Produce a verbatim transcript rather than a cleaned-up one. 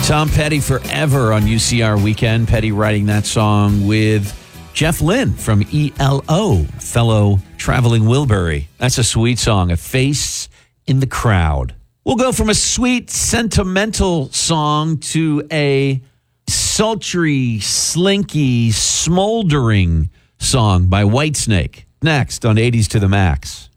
Tom Petty, Forever on U C R Weekend. Petty writing that song with Jeff Lynne from E L O, fellow traveling Wilbury. That's a sweet song, A Face in the Crowd. We'll go from a sweet, sentimental song to a sultry, slinky, smoldering song by Whitesnake. Next on eighties to the Max.